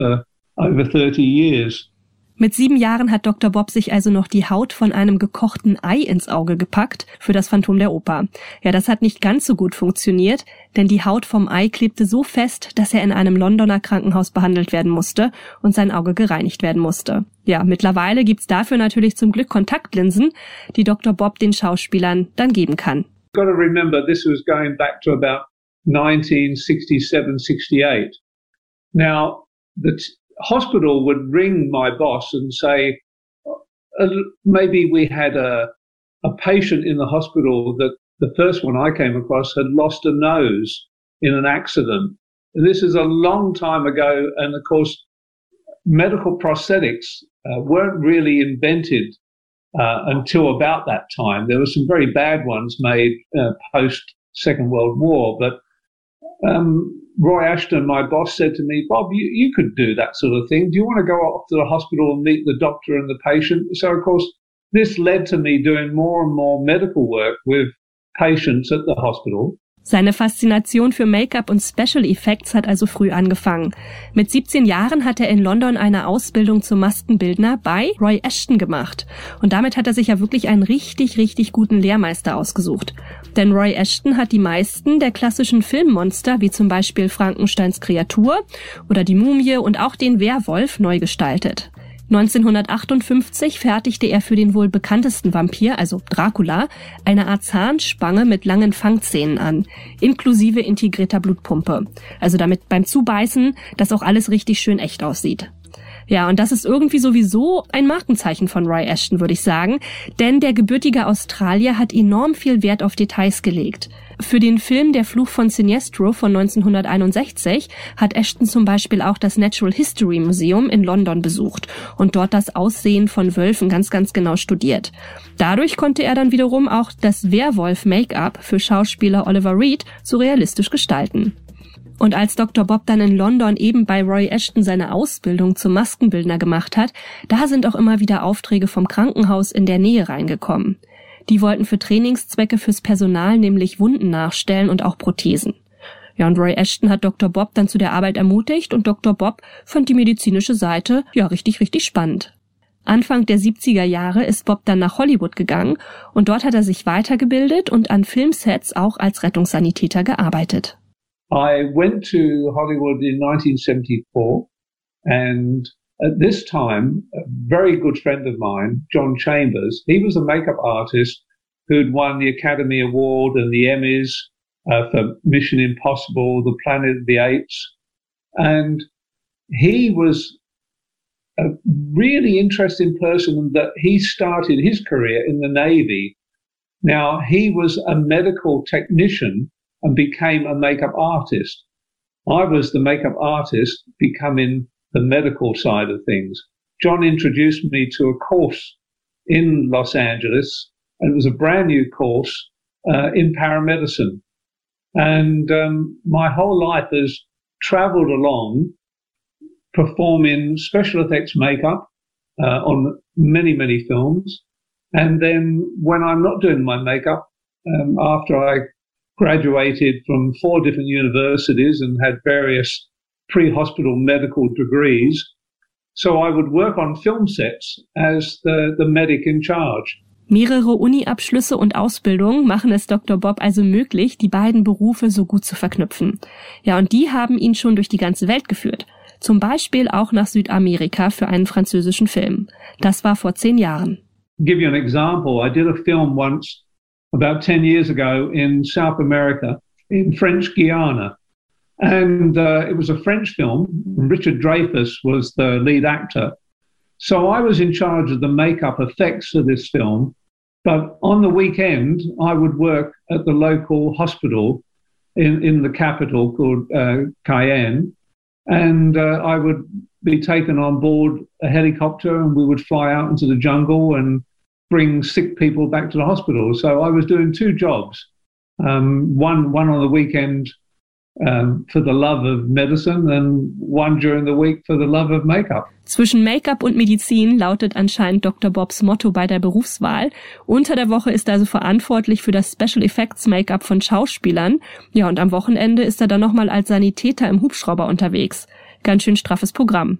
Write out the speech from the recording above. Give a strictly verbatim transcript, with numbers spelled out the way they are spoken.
for over thirty years. Mit sieben Jahren hat Doktor Bob sich also noch die Haut von einem gekochten Ei ins Auge gepackt für das Phantom der Oper. Ja, das hat nicht ganz so gut funktioniert, denn die Haut vom Ei klebte so fest, dass er in einem Londoner Krankenhaus behandelt werden musste und sein Auge gereinigt werden musste. Ja, mittlerweile gibt's dafür natürlich zum Glück Kontaktlinsen, die Doktor Bob den Schauspielern dann geben kann. You've got to remember, this was going back to about nineteen sixty-seven, sixty-eight. Now, the t- hospital would ring my boss and say, uh, maybe we had a, a patient in the hospital that the first one I came across had lost a nose in an accident. And this is a long time ago. And of course, medical prosthetics uh, weren't really invented uh, until about that time. There were some very bad ones made uh, post Second World War, but um, Roy Ashton, my boss, said to me, Bob, you, you could do that sort of thing. Do you want to go off to the hospital and meet the doctor and the patient? So, of course, this led to me doing more and more medical work with patients at the hospital. Seine Faszination für Make-up und Special Effects hat also früh angefangen. Mit siebzehn Jahren hat er in London eine Ausbildung zum Maskenbildner bei Roy Ashton gemacht. Und damit hat er sich ja wirklich einen richtig, richtig guten Lehrmeister ausgesucht. Denn Roy Ashton hat die meisten der klassischen Filmmonster, wie zum Beispiel Frankensteins Kreatur oder die Mumie und auch den Werwolf, neu gestaltet. neunzehnhundertachtundfünfzig fertigte er für den wohl bekanntesten Vampir, also Dracula, eine Art Zahnspange mit langen Fangzähnen an, inklusive integrierter Blutpumpe. Also damit beim Zubeißen, dass auch alles richtig schön echt aussieht. Ja, und das ist irgendwie sowieso ein Markenzeichen von Roy Ashton, würde ich sagen, denn der gebürtige Australier hat enorm viel Wert auf Details gelegt. Für den Film Der Fluch von Sinestro von neunzehnhunderteinundsechzig hat Ashton zum Beispiel auch das Natural History Museum in London besucht und dort das Aussehen von Wölfen ganz, ganz genau studiert. Dadurch konnte er dann wiederum auch das Werwolf-Make-up für Schauspieler Oliver Reed so realistisch gestalten. Und als Doktor Bob dann in London eben bei Roy Ashton seine Ausbildung zum Maskenbildner gemacht hat, da sind auch immer wieder Aufträge vom Krankenhaus in der Nähe reingekommen. Die wollten für Trainingszwecke fürs Personal nämlich Wunden nachstellen und auch Prothesen. Ja, und Roy Ashton hat Doktor Bob dann zu der Arbeit ermutigt und Doktor Bob fand die medizinische Seite ja richtig, richtig spannend. Anfang der siebziger Jahre ist Bob dann nach Hollywood gegangen und dort hat er sich weitergebildet und an Filmsets auch als Rettungssanitäter gearbeitet. I went to Hollywood in nineteen seventy-four, and at this time, a very good friend of mine, John Chambers, he was a makeup artist who'd won the Academy Award and the Emmys uh, for Mission Impossible, The Planet of the Apes, and he was a really interesting person that he started his career in the Navy. Now, he was a medical technician and became a makeup artist. I was the makeup artist becoming the medical side of things. John introduced me to a course in Los Angeles, and it was a brand new course uh, in paramedicine. And um, my whole life has traveled along performing special effects makeup uh, on many, many films. And then when I'm not doing my makeup, um, after I graduated from four different universities and had various pre-hospital medical degrees. So I would work on film sets as the, the medic in charge. Mehrere Uni-Abschlüsse und Ausbildungen machen es Doktor Bob also möglich, die beiden Berufe so gut zu verknüpfen. Ja, und die haben ihn schon durch die ganze Welt geführt. Zum Beispiel auch nach Südamerika für einen französischen Film. Das war vor zehn Jahren. I'll give you an example. I did a film once about ten years ago in South America, in French Guiana. And uh, it was a French film. Richard Dreyfuss was the lead actor. So I was in charge of the makeup effects for this film. But on the weekend, I would work at the local hospital in, in the capital called uh, Cayenne. And uh, I would be taken on board a helicopter and we would fly out into the jungle and bring sick people back to the hospital. So I was doing two jobs, um, one one on the weekend um, for the love of medicine and one during the week for the love of makeup. Zwischen Make-up und Medizin lautet anscheinend Doktor Bobs Motto bei der Berufswahl. Unter der Woche ist er also verantwortlich für das Special Effects Make-up von Schauspielern. Ja, und am Wochenende ist er dann nochmal als Sanitäter im Hubschrauber unterwegs. Ganz schön straffes Programm.